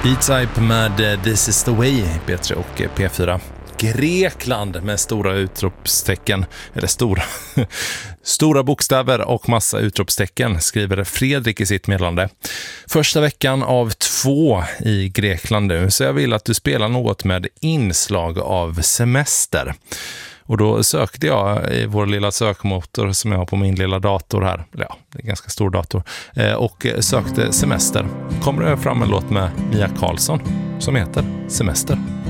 E-Type med This is the way, P3 och P4. Grekland med stora utropstecken, eller stora bokstäver och massa utropstecken, skriver Fredrik i sitt meddelande. Första veckan av 2 i Grekland nu, så jag vill att du spelar något med inslag av semester. Och då sökte jag i vår lilla sökmotor som jag har på min lilla dator här. Ja, det är en ganska stor dator. Och sökte semester. Kommer det fram en låt med Mia Karlsson som heter Semester.